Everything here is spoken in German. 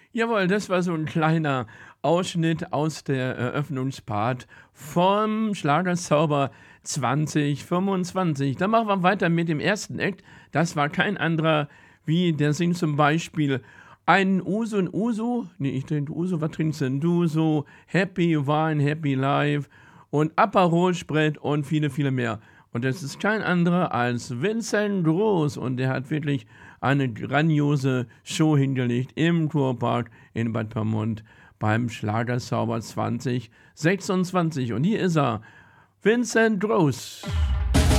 Jawohl, das war so 'n kleiner Ausschnitt aus der Eröffnungspart vom Schlagerzauber 2025. Dann machen wir weiter mit dem ersten Act. Das war kein anderer wie der singt zum Beispiel „Ein Uso 'n Uso“, ne, ich trinke Uso, was trinkst denn du so? „Happy Wine, Happy Life“ und „Aperol Spritz“ und viele, viele mehr. Und das ist kein anderer als Vincent Groß und der hat wirklich eine grandiose Show hingelegt im Kurpark in Bad Pyrmont beim Schlagerzauber 2026. Und hier ist er, Vincent Groß.